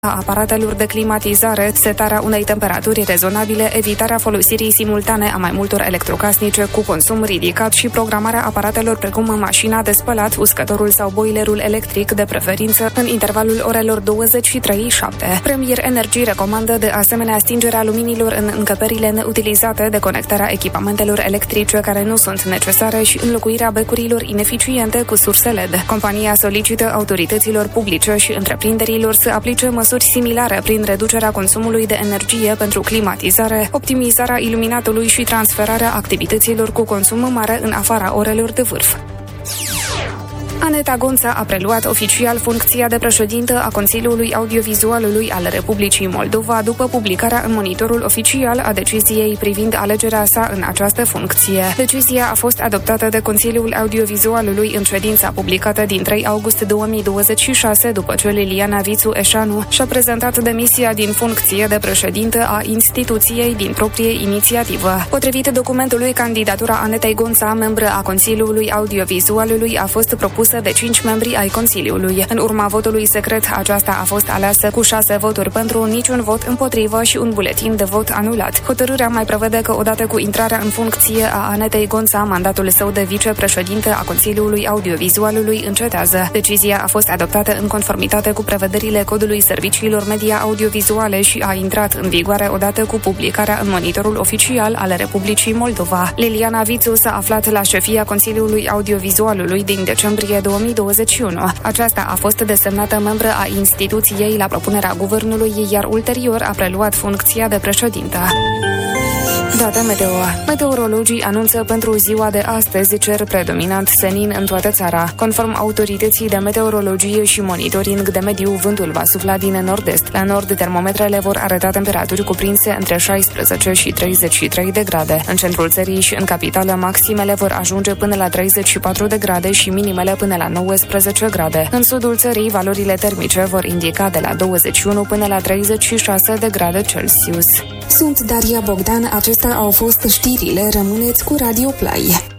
a aparatelor de climatizare, setarea unei temperaturi rezonabile, evitarea folosirii simultane a mai multor electrocasnice cu consum ridicat și programarea aparatelor precum mașina de spălat, uscătorul sau boilerul electric de preferință în intervalul orelor 23-7. Premier Energy recomandă de asemenea stingerea luminilor în încăperile neutilizate, deconectarea echipamentelor electrice care nu sunt necesare și înlocuirea becurilor ineficiente cu surse LED. Compania solicită autorităților publice și întreprinderilor să aplice măsuri similare prin reducerea consumului de energie pentru climatizare, optimizarea iluminatului și transferarea activităților cu consum mare în afara orelor de vârf. Aneta Gonța a preluat oficial funcția de președintă a Consiliului Audiovizualului al Republicii Moldova după publicarea în Monitorul Oficial a deciziei privind alegerea sa în această funcție. Decizia a fost adoptată de Consiliul Audiovizualului în ședința publicată din 3 august 2026, după ce Liliana Vițu Eșanu și-a prezentat demisia din funcție de președintă a instituției din proprie inițiativă. Potrivit documentului, candidatura Anetei Gonța, membră a Consiliului Audiovizualului, a fost propusă de 5 membri ai Consiliului. În urma votului secret, aceasta a fost aleasă cu 6 voturi pentru, niciun vot împotrivă și un buletin de vot anulat. Hotărârea mai prevede că odată cu intrarea în funcție a Anetei Gonța, mandatul său de vicepreședinte a Consiliului Audiovizualului încetează. Decizia a fost adoptată în conformitate cu prevederile Codului Serviciilor Media Audiovizuale și a intrat în vigoare odată cu publicarea în Monitorul Oficial al Republicii Moldova. Liliana Vițu s-a aflat la șefia Consiliului Audiovizualului din decembrie 2021. Aceasta a fost desemnată membră a instituției la propunerea guvernului, iar ulterior a preluat funcția de președintă. Date meteo. Meteorologii anunță pentru ziua de astăzi cer predominant senin în toată țara. Conform autorității de meteorologie și monitoring de mediu, vântul va sufla din nord-est. La nord, termometrele vor arăta temperaturi cuprinse între 16 și 33 de grade. În centrul țării și în capitală, maximele vor ajunge până la 34 de grade și minimele până la 19 grade. În sudul țării, valorile termice vor indica de la 21 până la 36 de grade Celsius. Sunt Daria Bogdan, acestea au fost știrile, rămâneți cu Radio Play.